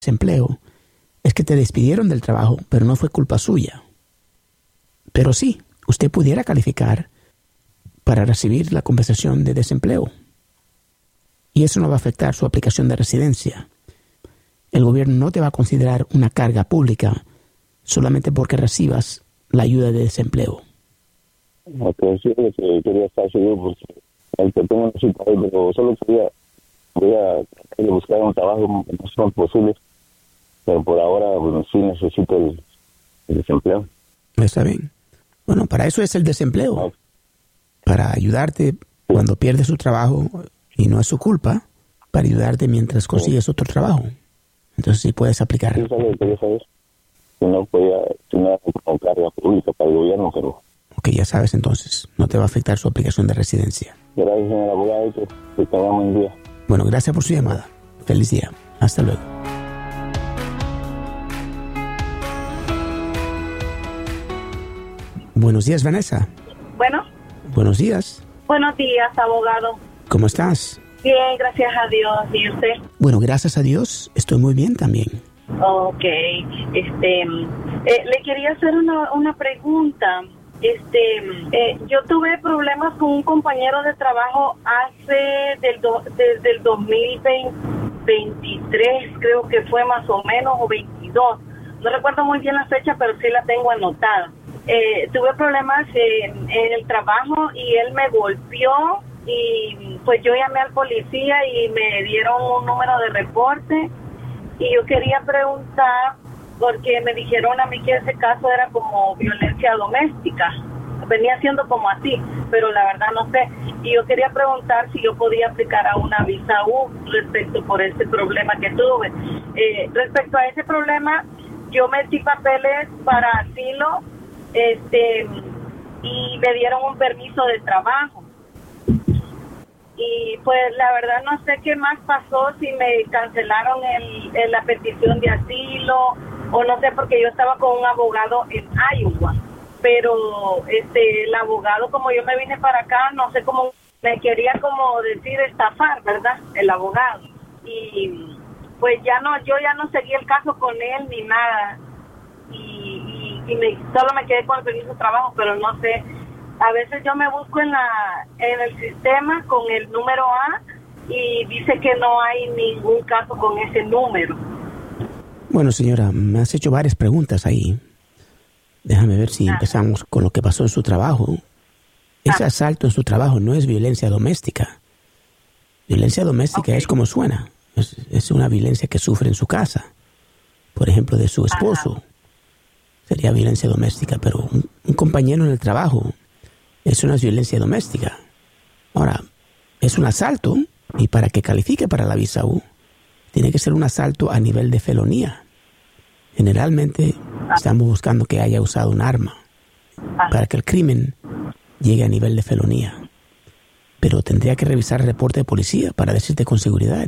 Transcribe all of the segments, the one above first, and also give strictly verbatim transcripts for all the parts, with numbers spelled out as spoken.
desempleo es que te despidieron del trabajo, pero no fue culpa suya. Pero sí, usted pudiera calificar para recibir la compensación de desempleo. Y eso no va a afectar su aplicación de residencia. El gobierno no te va a considerar una carga pública solamente porque recibas la ayuda de desempleo. Ok, sí, quería estar seguro porque el que tengo una cita ahí, pero solo quería, quería buscar un trabajo lo más pronto posible, pero por ahora, bueno, sí necesito el, el desempleo. Está bien. Bueno, para eso es el desempleo. Okay. Para ayudarte cuando pierdes tu trabajo y no es su culpa, para ayudarte mientras consigues otro trabajo. Entonces sí puedes aplicar. Sí, sabes, quería saber si no podía, si no era como carga pública para el gobierno, pero... Ok, ya sabes entonces, no te va a afectar su aplicación de residencia. Gracias, señor abogado, que, que tengamos un día. Bueno, gracias por su llamada. Feliz día. Hasta luego. Buenos días, Vanessa. Bueno. Buenos días. Buenos días, abogado. ¿Cómo estás? Bien, gracias a Dios. ¿Y usted? Bueno, gracias a Dios, estoy muy bien también. Ok. Este, eh, le quería hacer una, una pregunta. Este, eh, yo tuve problemas con un compañero de trabajo hace del do, desde el dos mil veintitrés, creo que fue más o menos, o veintidós. No recuerdo muy bien la fecha, pero sí la tengo anotada. Eh, tuve problemas en, en el trabajo y él me golpeó y pues yo llamé al policía y me dieron un número de reporte y yo quería preguntar porque me dijeron a mí que ese caso era como violencia doméstica, venía siendo como así, pero la verdad no sé, y yo quería preguntar si yo podía aplicar a una visa U respecto por ese problema que tuve. Eh, respecto a ese problema, yo metí papeles para asilo, este, y me dieron un permiso de trabajo. Y pues la verdad no sé qué más pasó, si me cancelaron el, el, la petición de asilo o no sé, porque yo estaba con un abogado en Iowa, pero este el abogado, como yo me vine para acá, no sé cómo me quería como decir estafar, ¿verdad? El abogado. Y pues ya no, yo ya no seguí el caso con él ni nada. Y, y, y me, solo me quedé con el permiso de trabajo, pero no sé. A veces yo me busco en la en el sistema con el número A y dice que no hay ningún caso con ese número. Bueno, señora, me has hecho varias preguntas ahí. Déjame ver si ah. empezamos con lo que pasó en su trabajo. Ese ah. asalto en su trabajo no es violencia doméstica. Violencia doméstica okay. es como suena. Es, es una violencia que sufre en su casa. Por ejemplo, de su esposo. Ajá. Sería violencia doméstica, pero un, un compañero en el trabajo, eso no es violencia doméstica. Ahora, es un asalto y para que califique para la visa U, tiene que ser un asalto a nivel de felonía. Generalmente estamos buscando que haya usado un arma para que el crimen llegue a nivel de felonía. Pero tendría que revisar el reporte de policía para decirte con seguridad.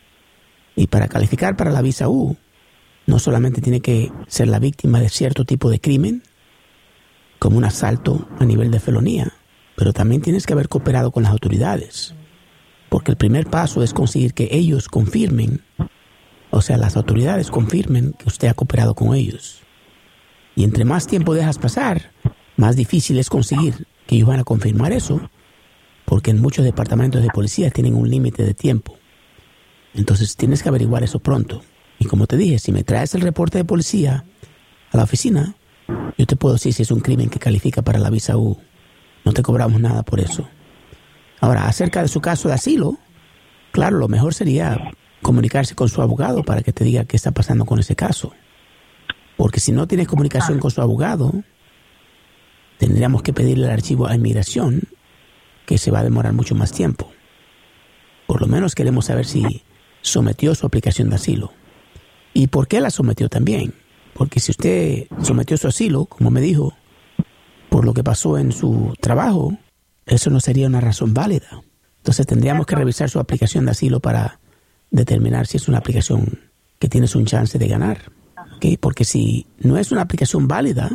Y para calificar para la visa U, no solamente tiene que ser la víctima de cierto tipo de crimen, como un asalto a nivel de felonía, pero también tienes que haber cooperado con las autoridades. Porque el primer paso es conseguir que ellos confirmen, o sea, las autoridades confirmen que usted ha cooperado con ellos. Y entre más tiempo dejas pasar, más difícil es conseguir que ellos van a confirmar eso, porque en muchos departamentos de policía tienen un límite de tiempo. Entonces tienes que averiguar eso pronto. Y como te dije, si me traes el reporte de policía a la oficina, yo te puedo decir si es un crimen que califica para la visa U. No te cobramos nada por eso. Ahora, acerca de su caso de asilo, claro, lo mejor sería comunicarse con su abogado para que te diga qué está pasando con ese caso. Porque si no tienes comunicación con su abogado, tendríamos que pedirle el archivo a inmigración, que se va a demorar mucho más tiempo. Por lo menos queremos saber si sometió su aplicación de asilo. ¿Y por qué la sometió también? Porque si usted sometió su asilo, como me dijo, por lo que pasó en su trabajo, eso no sería una razón válida. Entonces tendríamos que revisar su aplicación de asilo para determinar si es una aplicación que tienes un chance de ganar. ¿Okay? Porque si no es una aplicación válida,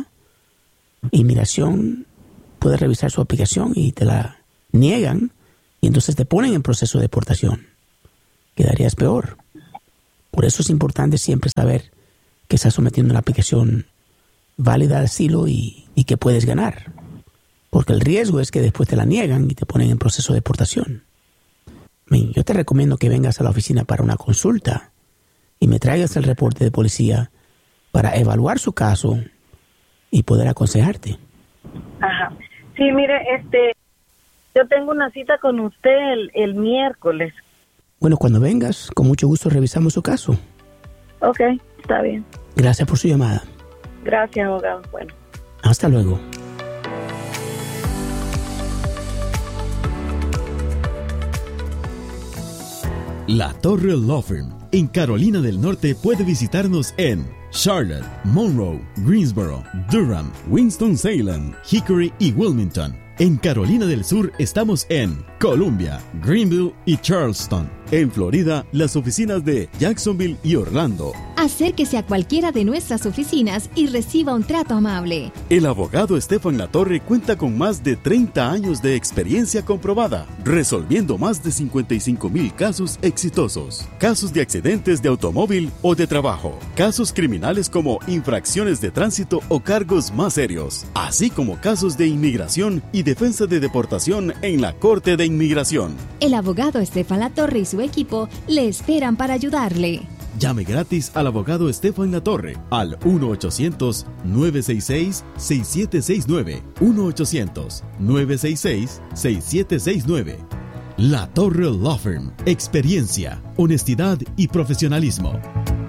inmigración puede revisar su aplicación y te la niegan y entonces te ponen en proceso de deportación. Quedarías peor. Por eso es importante siempre saber que estás sometiendo una aplicación válida de asilo y, y que puedes ganar. Porque el riesgo es que después te la niegan y te ponen en proceso de deportación. Yo te recomiendo que vengas a la oficina para una consulta y me traigas el reporte de policía para evaluar su caso y poder aconsejarte. Ajá. Sí, mire, este, yo tengo una cita con usted el, el miércoles. Bueno, cuando vengas, con mucho gusto revisamos su caso. Ok, está bien. Gracias por su llamada. Gracias, abogado. Bueno. Hasta luego. La Torre Law Firm en Carolina del Norte puede visitarnos en Charlotte, Monroe, Greensboro, Durham, Winston-Salem, Hickory y Wilmington. En Carolina del Sur estamos en Columbia, Greenville y Charleston. En Florida, las oficinas de Jacksonville y Orlando. Acérquese a cualquiera de nuestras oficinas y reciba un trato amable. El abogado Estefan Latorre cuenta con más de treinta años de experiencia comprobada, resolviendo más de cincuenta y cinco mil casos exitosos. Casos de accidentes de automóvil o de trabajo, casos criminales como infracciones de tránsito o cargos más serios, así como casos de inmigración y defensa de deportación en la Corte de Inmigración. El abogado Estefan Latorre y su equipo le esperan para ayudarle. Llame gratis al abogado Estefan Latorre al uno ochocientos, nueve seis seis, seis siete seis nueve, uno ochocientos, nueve seis seis, seis siete seis nueve. La Torre Law Firm, experiencia, honestidad y profesionalismo.